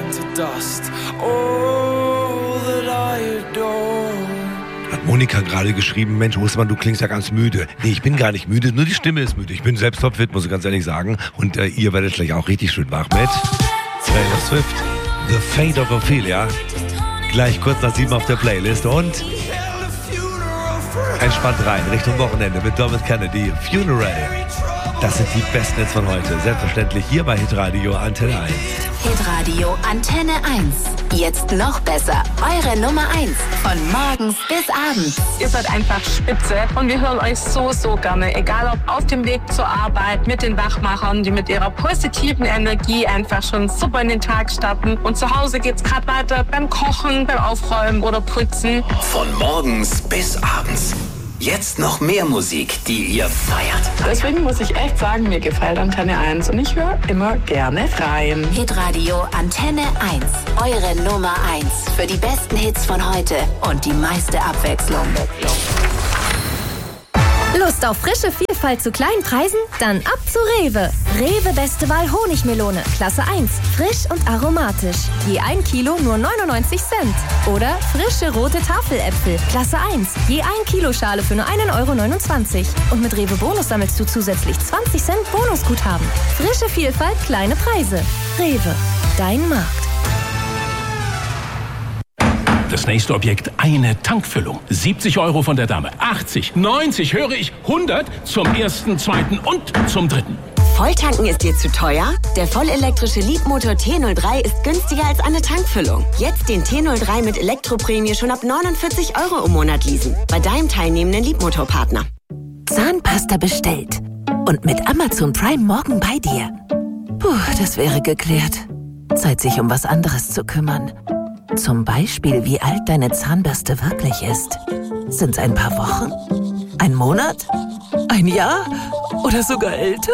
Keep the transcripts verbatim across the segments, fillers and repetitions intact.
to dust. All that I adore. Hat Monika gerade geschrieben, Mensch, Ostermann, du klingst ja ganz müde. Nee, ich bin gar nicht müde, nur die Stimme ist müde. Ich bin selbst topfit, muss ich ganz ehrlich sagen. Und äh, ihr werdet gleich auch richtig schön wach mit Taylor Swift, The Fate of Ophelia. Gleich kurz nach sieben auf der Playlist und entspannt rein, Richtung Wochenende mit Dermot Kennedy, Funeral. Das sind die besten Hits von heute. Selbstverständlich hier bei Hitradio Antenne eins. Hitradio Antenne eins. Jetzt noch besser. Eure Nummer eins. Von morgens bis abends. Ihr seid einfach spitze und wir hören euch so, so gerne. Egal ob auf dem Weg zur Arbeit, mit den Wachmachern, die mit ihrer positiven Energie einfach schon super in den Tag starten. Und zu Hause geht's gerade weiter beim Kochen, beim Aufräumen oder Putzen. Von morgens bis abends. Jetzt noch mehr Musik, die ihr feiert. Deswegen muss ich echt sagen, mir gefällt Antenne eins und ich höre immer gerne rein. Hitradio Antenne eins. Eure Nummer eins. Für die besten Hits von heute und die meiste Abwechslung. Lust auf frische Vielfalt zu kleinen Preisen? Dann ab zu Rewe. Rewe Beste Wahl Honigmelone, Klasse eins. Frisch und aromatisch. Je ein Kilo nur neunundneunzig Cent. Oder frische rote Tafeläpfel, Klasse eins. Je ein Kilo Schale für nur ein Euro neunundzwanzig. Und mit Rewe Bonus sammelst du zusätzlich zwanzig Cent Bonusguthaben. Frische Vielfalt, kleine Preise. Rewe, dein Markt. Das nächste Objekt, eine Tankfüllung. siebzig Euro von der Dame. achtzig, neunzig, höre ich, hundert zum ersten, zweiten und zum dritten. Volltanken ist dir zu teuer? Der vollelektrische Leapmotor T null drei ist günstiger als eine Tankfüllung. Jetzt den T null drei mit Elektroprämie schon ab neunundvierzig Euro im Monat leasen. Bei deinem teilnehmenden Leapmotor-Partner. Zahnpasta bestellt. Und mit Amazon Prime morgen bei dir. Puh, das wäre geklärt. Zeit, sich um was anderes zu kümmern. Zum Beispiel, wie alt deine Zahnbürste wirklich ist. Sind's ein paar Wochen? Ein Monat? Ein Jahr? Oder sogar älter?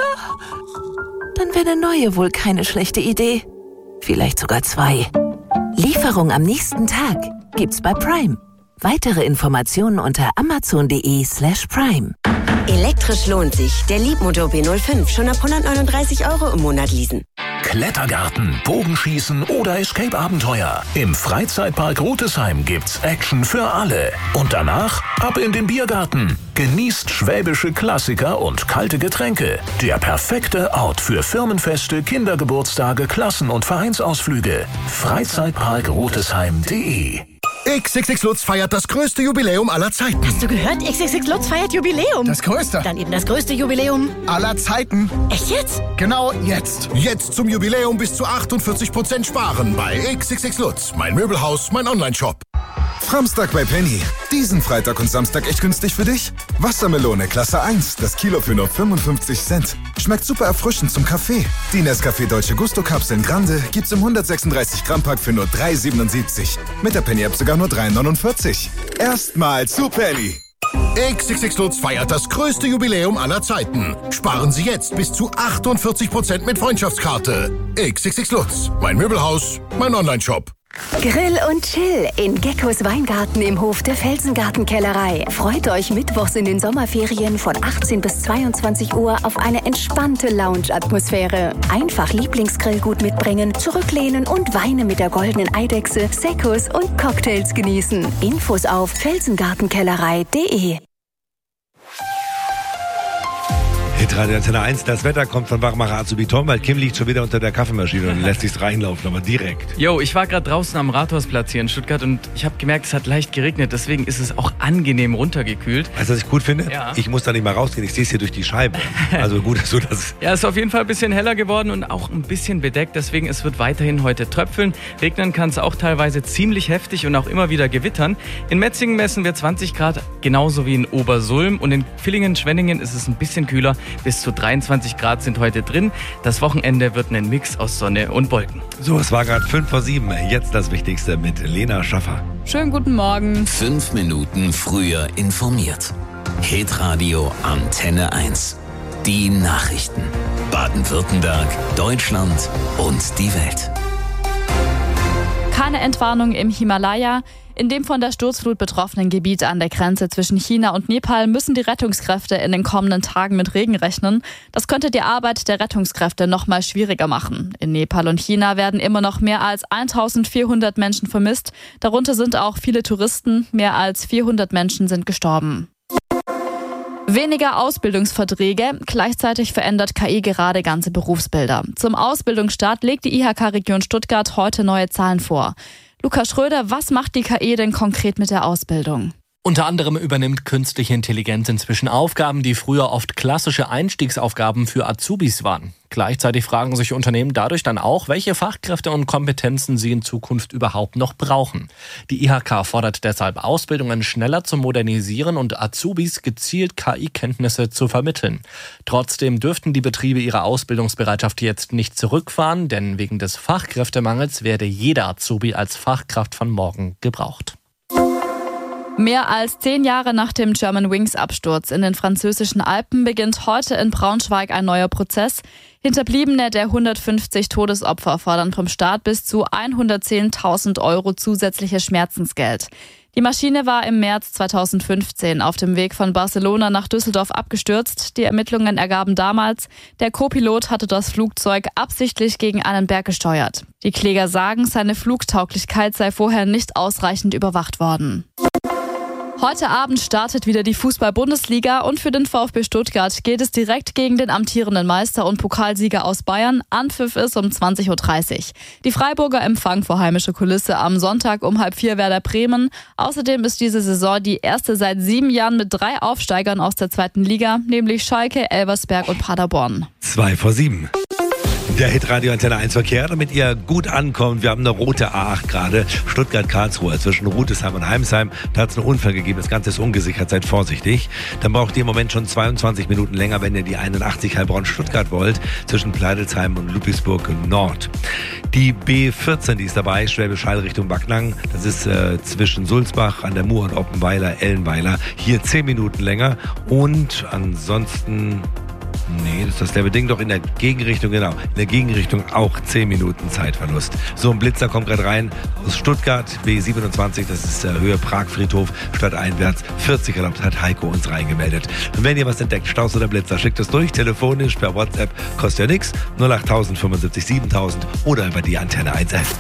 Dann wäre eine neue wohl keine schlechte Idee. Vielleicht sogar zwei. Lieferung am nächsten Tag gibt's bei Prime. Weitere Informationen unter amazon.de slash prime. Elektrisch lohnt sich. Der Leapmotor B null fünf schon ab hundertneununddreißig Euro im Monat leasen. Klettergarten, Bogenschießen oder Escape-Abenteuer. Im Freizeitpark Rotesheim gibt's Action für alle. Und danach ab in den Biergarten. Genießt schwäbische Klassiker und kalte Getränke. Der perfekte Ort für Firmenfeste, Kindergeburtstage, Klassen- und Vereinsausflüge. Freizeitpark Rotesheim punkt de. X X X Lutz feiert das größte Jubiläum aller Zeiten. Hast du gehört? X X X Lutz feiert Jubiläum. Das größte. Dann eben das größte Jubiläum aller Zeiten. Echt jetzt? Genau jetzt. Jetzt zum Jubiläum bis zu achtundvierzig Prozent sparen bei X X X Lutz. Mein Möbelhaus, mein Onlineshop. Framstag bei Penny. Diesen Freitag und Samstag echt günstig für dich? Wassermelone Klasse eins, das Kilo für nur fünfundfünfzig Cent. Schmeckt super erfrischend zum Kaffee. Die Nescafé Dolce Gusto Kapseln Grande gibt's im hundertsechsunddreißig Gramm Pack für nur drei siebenundsiebzig. Mit der Penny-App sogar nur drei neunundvierzig. Erstmal zu Penny. X X X Lutz feiert das größte Jubiläum aller Zeiten. Sparen Sie jetzt bis zu achtundvierzig Prozent mit Freundschaftskarte. X X X Lutz. Mein Möbelhaus, mein Onlineshop. Grill und Chill in Geckos Weingarten im Hof der Felsengartenkellerei. Freut euch mittwochs in den Sommerferien von achtzehn bis zweiundzwanzig Uhr auf eine entspannte Lounge-Atmosphäre. Einfach Lieblingsgrillgut mitbringen, zurücklehnen und Weine mit der goldenen Eidechse, Seccos und Cocktails genießen. Infos auf felsengartenkellerei punkt de. Hitradio Antenne eins, das Wetter kommt von Wachmacher Azubi Tom, weil Kim liegt schon wieder unter der Kaffeemaschine und lässt sich's reinlaufen, aber direkt. Jo, ich war gerade draußen am Rathausplatz hier in Stuttgart und ich habe gemerkt, es hat leicht geregnet, deswegen ist es auch angenehm runtergekühlt. Weißt du, was ich gut finde? Ja. Ich muss da nicht mal rausgehen, ich sehe es hier durch die Scheibe. Also gut, so dass... Ja, es ist auf jeden Fall ein bisschen heller geworden und auch ein bisschen bedeckt, deswegen es wird weiterhin heute tröpfeln. Regnen kann es auch teilweise ziemlich heftig und auch immer wieder gewittern. In Metzingen messen wir zwanzig Grad, genauso wie in Obersulm, und in Villingen-Schwenningen ist es ein bisschen kühler, bis zu dreiundzwanzig Grad sind heute drin. Das Wochenende wird ein Mix aus Sonne und Wolken. So, es war gerade fünf vor sieben. Jetzt das Wichtigste mit Lena Schaffer. Schönen guten Morgen. Fünf Minuten früher informiert. Hitradio Antenne eins. Die Nachrichten. Baden-Württemberg, Deutschland und die Welt. Kann Keine Entwarnung im Himalaya. In dem von der Sturzflut betroffenen Gebiet an der Grenze zwischen China und Nepal müssen die Rettungskräfte in den kommenden Tagen mit Regen rechnen. Das könnte die Arbeit der Rettungskräfte noch mal schwieriger machen. In Nepal und China werden immer noch mehr als eintausendvierhundert Menschen vermisst. Darunter sind auch viele Touristen. Mehr als vierhundert Menschen sind gestorben. Weniger Ausbildungsverträge. Gleichzeitig verändert K I gerade ganze Berufsbilder. Zum Ausbildungsstart legt die I H K-Region Stuttgart heute neue Zahlen vor. Lukas Schröder, was macht die K I denn konkret mit der Ausbildung? Unter anderem übernimmt künstliche Intelligenz inzwischen Aufgaben, die früher oft klassische Einstiegsaufgaben für Azubis waren. Gleichzeitig fragen sich Unternehmen dadurch dann auch, welche Fachkräfte und Kompetenzen sie in Zukunft überhaupt noch brauchen. Die I H K fordert deshalb Ausbildungen schneller zu modernisieren und Azubis gezielt K I-Kenntnisse zu vermitteln. Trotzdem dürften die Betriebe ihre Ausbildungsbereitschaft jetzt nicht zurückfahren, denn wegen des Fachkräftemangels werde jeder Azubi als Fachkraft von morgen gebraucht. Mehr als zehn Jahre nach dem Germanwings-Absturz in den französischen Alpen beginnt heute in Braunschweig ein neuer Prozess. Hinterbliebene der hundertfünfzig Todesopfer fordern vom Staat bis zu hundertzehntausend Euro zusätzliches Schmerzensgeld. Die Maschine war im März zweitausendfünfzehn auf dem Weg von Barcelona nach Düsseldorf abgestürzt. Die Ermittlungen ergaben damals, der Co-Pilot hatte das Flugzeug absichtlich gegen einen Berg gesteuert. Die Kläger sagen, seine Flugtauglichkeit sei vorher nicht ausreichend überwacht worden. Heute Abend startet wieder die Fußball-Bundesliga und für den VfB Stuttgart geht es direkt gegen den amtierenden Meister und Pokalsieger aus Bayern. Anpfiff ist um zwanzig Uhr dreißig. Die Freiburger empfangen vor heimischer Kulisse am Sonntag um halb vier Werder Bremen. Außerdem ist diese Saison die erste seit sieben Jahren mit drei Aufsteigern aus der zweiten Liga, nämlich Schalke, Elversberg und Paderborn. Zwei vor sieben. Der Hitradio Antenne eins Verkehr, damit ihr gut ankommt. Wir haben eine rote A acht gerade, Stuttgart-Karlsruhe, zwischen Rudesheim und Heimsheim. Da hat es einen Unfall gegeben, das Ganze ist ungesichert, seid vorsichtig. Dann braucht ihr im Moment schon zweiundzwanzig Minuten länger, wenn ihr die einundachtzig Heilbronn-Stuttgart wollt, zwischen Pleidelsheim und Ludwigsburg Nord. Die B vierzehn, die ist dabei, Schwäbisch Hall Richtung Backnang. Das ist äh, zwischen Sulzbach an der Mur und Oppenweiler, Ellenweiler. Hier zehn Minuten länger und ansonsten... Nee, das ist dasselbe Ding, doch in der Gegenrichtung, genau. In der Gegenrichtung auch zehn Minuten Zeitverlust. So, ein Blitzer kommt gerade rein aus Stuttgart, B siebenundzwanzig, das ist äh, Höhe Pragfriedhof, stadteinwärts. vierzig erlaubt, hat Heiko uns reingemeldet. Und wenn ihr was entdeckt, Staus oder Blitzer, schickt es durch, telefonisch, per WhatsApp, kostet ja nichts. null acht null null fünfundsiebzig siebentausend oder über die Antenne eins F.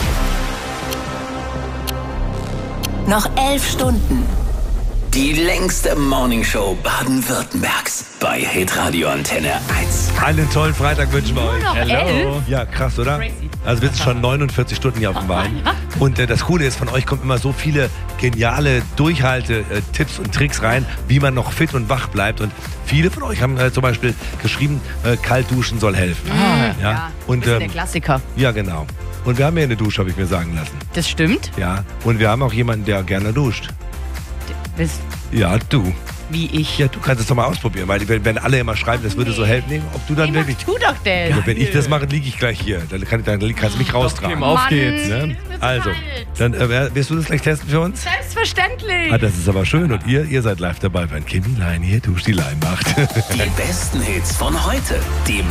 Noch elf Stunden. Die längste Morningshow Baden-Württembergs bei Hitradio Antenne eins. Einen tollen Freitag wünschen wir euch. noch elf? Ja, krass, oder? Crazy. Also wir sind schon neunundvierzig Stunden hier auf dem Bein. Und äh, das Coole ist, von euch kommen immer so viele geniale Durchhalte-Tipps und Tricks rein, wie man noch fit und wach bleibt. Und viele von euch haben äh, zum Beispiel geschrieben, äh, kalt duschen soll helfen. Ah, ja. ja. Und, Das ist ähm, der Klassiker. Ja, genau. Und wir haben ja eine Dusche, habe ich mir sagen lassen. Das stimmt. Ja. Und wir haben auch jemanden, der gerne duscht. Bist Ja, du. wie ich. Ja, du kannst es doch mal ausprobieren, weil wenn, wenn alle immer schreiben, das würde so helfen, nee, ob du dann Nee, wirklich... mach du doch denn. Ja, wenn ich das mache, liege ich gleich hier. Dann, kann, dann kannst du mich raustragen. Kim, auf geht's. Ne? Also, dann äh, wirst du das gleich testen für uns? Selbstverständlich. Ah, das ist aber schön. Und ihr, ihr seid live dabei, wenn Kimi Lein hier Dusch die Lein macht. Die besten Hits von heute. Die